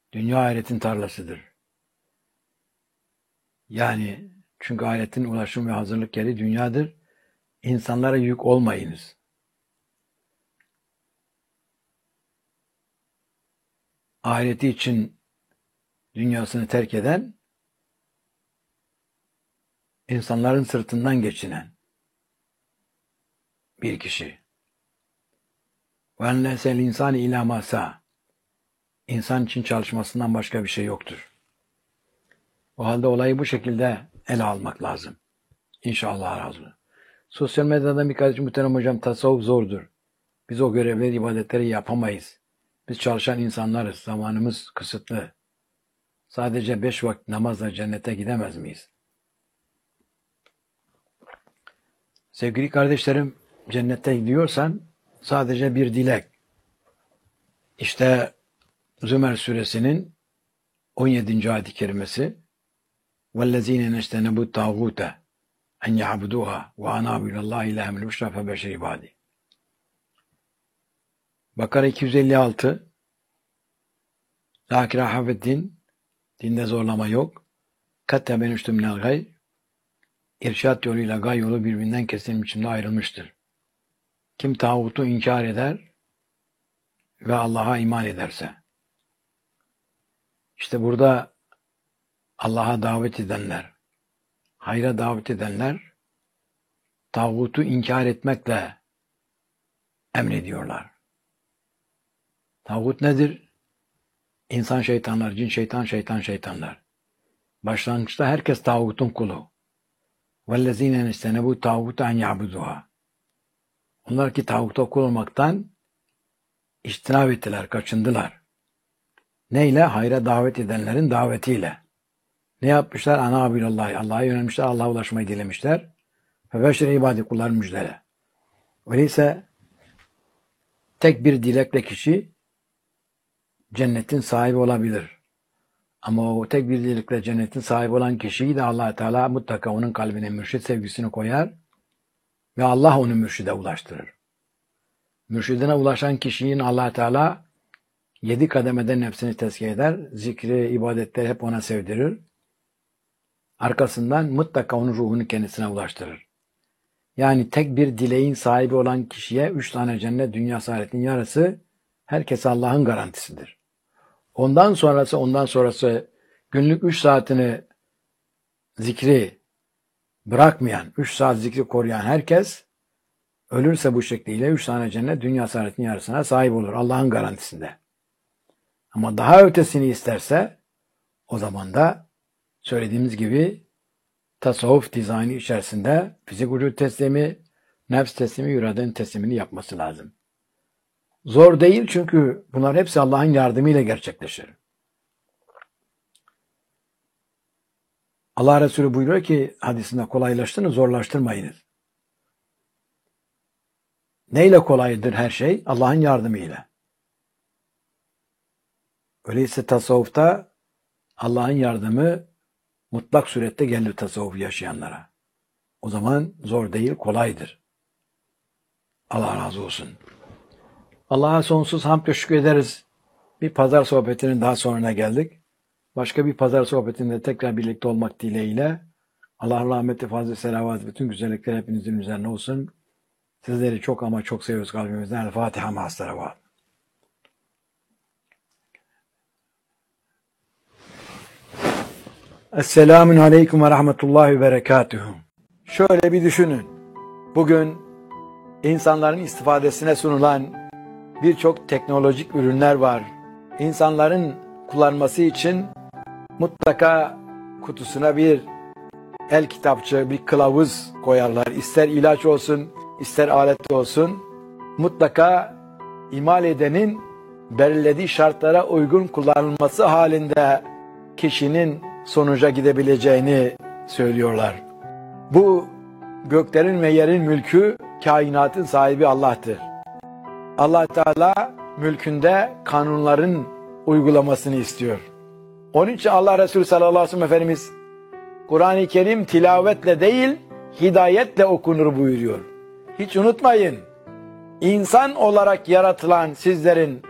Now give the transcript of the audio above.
Dünya ahiretin tarlasıdır. Yani çünkü ahiretin ulaşım ve hazırlık yeri dünyadır. İnsanlara yük olmayınız. Ahireti için dünyasını terk eden, insanların sırtından geçinen bir kişi. وَاَنْ لَسَ الْاِنْسَانِ اِلَى مَا سَى İnsan için çalışmasından başka bir şey yoktur. O halde olayı bu şekilde ele almak lazım. İnşallah razı olsun. Sosyal medyadan birkaç muhterem hocam tasavvuf zordur. Biz o görevleri, ibadetleri yapamayız. Biz çalışan insanlarız. Zamanımız kısıtlı. Sadece 5 vakit namazla cennete gidemez miyiz? Sevgili kardeşlerim, cennete gidiyorsan sadece bir dilek. İşte Zümer suresinin 17. ayet-i kerimesi وَالَّذ۪ينَ نَجْتَنَبُوا الطَّاغُوتَ اَنْ يَعْبُدُوهَا وَاَنَابُوا اِلَى اللّٰهِ اِلَٰهَ مِنْ بُشْرَى فَبَشِّرْ عِبَادِهِ Bakara 256 لَا اِكْرَاهَ فِي الدِّينِ Dinde zorlama yok. قَدْ تَبَيَّنَ مِنَ الْغَيِّ İrşad yoluyla gay yolu birbirinden kesin biçimde ayrılmıştır. Kim tağutu inkar eder ve Allah'a iman ederse. İşte burada Allah'a davet edenler, hayra davet edenler, tağutu inkar etmekle emrediyorlar. Tağut nedir? İnsan şeytanlar, cin şeytan, şeytan şeytanlar. Başlangıçta herkes tağutun kulu. وَالَّذ۪ينَ نَجْتَنَبُوا تَاغُوتَ اَنْ يَعْبُدُوهَا Onlar ki tağuta kul olmaktan içtinab ettiler, kaçındılar. Neyle? Hayra davet edenlerin davetiyle. Ne yapmışlar? Ana abilallah. Allah'a yönelmişler, Allah'a ulaşmayı dilemişler. Ve beşer ibadi kullar müjdele. Öyleyse tek bir dilekle kişi cennetin sahibi olabilir. Ama o tek bir dilekle cennetin sahibi olan kişiyi de Allah Teala mutlaka onun kalbine mürşid sevgisini koyar ve Allah onu mürşide ulaştırır. Mürşidine ulaşan kişinin Allah Teala 7 kademeden nefsini tezkiye eder. Zikri, ibadetleri hep ona sevdirir. Arkasından mutlaka onun ruhunu kendisine ulaştırır. Yani tek bir dileğin sahibi olan kişiye 3 tane cennet, dünya saadetin yarısı herkese Allah'ın garantisidir. Ondan sonrası günlük 3 saatini zikri bırakmayan, 3 saat zikri koruyan herkes ölürse bu şekliyle 3 tane cennet, dünya saadetin yarısına sahip olur. Allah'ın garantisinde. Ama daha ötesini isterse o zaman da söylediğimiz gibi tasavvuf dizaynı içerisinde fizik vücut teslimi, nefs teslimi, iradenin teslimini yapması lazım. Zor değil çünkü bunlar hepsi Allah'ın yardımıyla gerçekleşir. Allah Resulü buyuruyor ki hadisinde kolaylaştırın, zorlaştırmayınız. Neyle kolaydır her şey? Allah'ın yardımıyla. Öyleyse tasavvufta Allah'ın yardımı mutlak surette gelir tasavvuf yaşayanlara. O zaman zor değil, kolaydır. Allah razı olsun. Allah'a sonsuz hamd ve şükür ederiz. Bir pazar sohbetinin daha sonuna geldik. Başka bir pazar sohbetinde tekrar birlikte olmak dileğiyle Allah rahmeti, fazl-ı selavat, bütün güzellikler hepinizin üzerine olsun. Sizleri çok ama çok seviyoruz kalbimizden. El Fatiha ma'as salavat. Esselamun aleyküm ve rahmetullahi ve berekatuhu. Şöyle bir düşünün. Bugün insanların istifadesine sunulan birçok teknolojik ürünler var. İnsanların kullanması için mutlaka kutusuna bir el kitapçı, bir kılavuz koyarlar. İster ilaç olsun, ister alet olsun. Mutlaka imal edenin belirlediği şartlara uygun kullanılması halinde kişinin sonuca gidebileceğini söylüyorlar. Bu göklerin ve yerin mülkü, kainatın sahibi Allah'tır. Allah Teala mülkünde kanunların uygulamasını istiyor. Onun için Allah Resulü sallallahu aleyhi ve sellem Efendimiz Kur'an-ı Kerim tilavetle değil, hidayetle okunur buyuruyor. Hiç unutmayın, insan olarak yaratılan sizlerin